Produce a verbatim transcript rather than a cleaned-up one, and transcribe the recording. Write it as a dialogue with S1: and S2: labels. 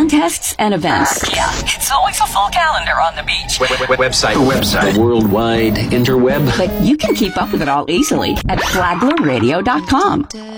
S1: contests and events.
S2: Uh, yeah, it's always a full calendar on the beach.
S3: Web- web- website. The website. The worldwide interweb.
S1: But you can keep up with it all easily at flagler radio dot com.